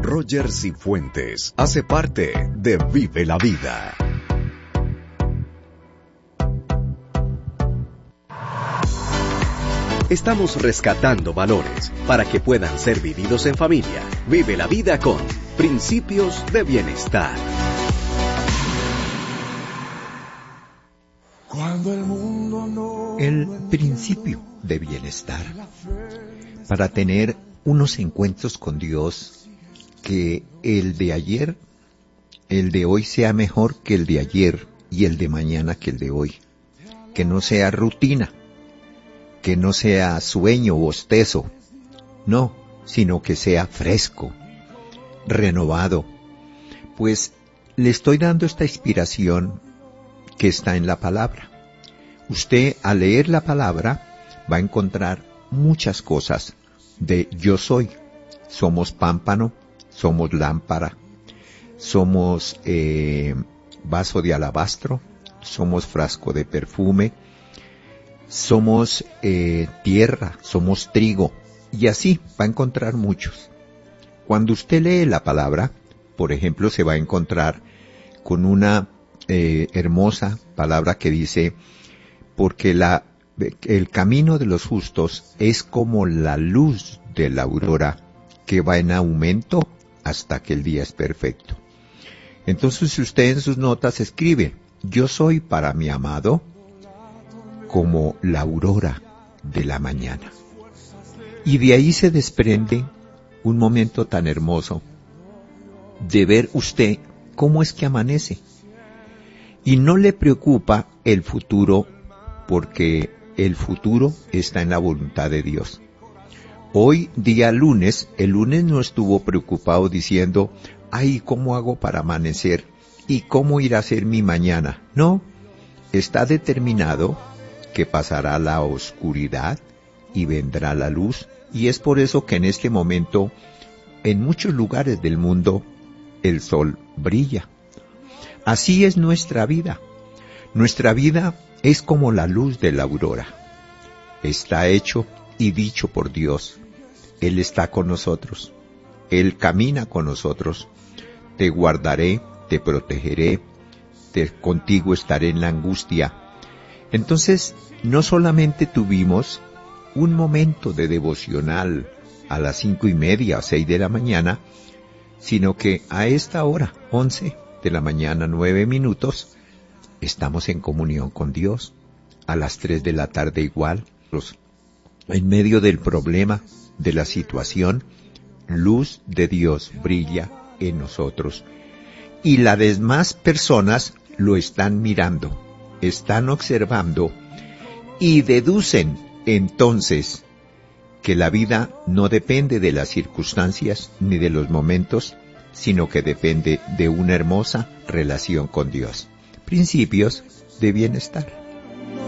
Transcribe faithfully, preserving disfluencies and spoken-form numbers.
Roger Cifuentes hace parte de Vive la Vida. Estamos rescatando valores para que puedan ser vividos en familia. Vive la vida con Principios de Bienestar. El principio de bienestar. Para tener unos encuentros con Dios, que el de ayer, el de hoy sea mejor que el de ayer y el de mañana que el de hoy. Que no sea rutina, que no sea sueño, bostezo, no, sino que sea fresco, renovado. Pues le estoy dando esta inspiración que está en la palabra. Usted, al leer la palabra, va a encontrar muchas cosas de yo soy. Somos pámpano, somos lámpara, somos eh, vaso de alabastro, somos frasco de perfume, somos eh, tierra, somos trigo, y así va a encontrar muchos. Cuando usted lee la palabra, por ejemplo, se va a encontrar con una eh, hermosa palabra que dice, porque la, el camino de los justos es como la luz de la aurora, que va en aumento hasta que el día es perfecto. Entonces, si usted en sus notas escribe, yo soy para mi amado como la aurora de la mañana. Y de ahí se desprende un momento tan hermoso de ver usted cómo es que amanece. Y no le preocupa el futuro, porque el futuro está en la voluntad de Dios. Hoy, día lunes, el lunes no estuvo preocupado diciendo, ay, ¿cómo hago para amanecer? ¿Y cómo irá a ser mi mañana? No, está determinado que pasará la oscuridad y vendrá la luz, y es por eso que en este momento, en muchos lugares del mundo, el sol brilla. Así es nuestra vida. Nuestra vida es como la luz de la aurora. Está hecho y dicho por Dios. Él está con nosotros. Él camina con nosotros. Te guardaré, te protegeré, te, contigo estaré en la angustia. Entonces, no solamente tuvimos un momento de devocional a las cinco y media, seis de la mañana, sino que a esta hora, once de la mañana, nueve minutos, estamos en comunión con Dios. A las tres de la tarde igual, en medio del problema, de la situación, luz de Dios brilla en nosotros. Y las demás personas lo están mirando, están observando y deducen entonces que la vida no depende de las circunstancias ni de los momentos, sino que depende de una hermosa relación con Dios. Principios de bienestar.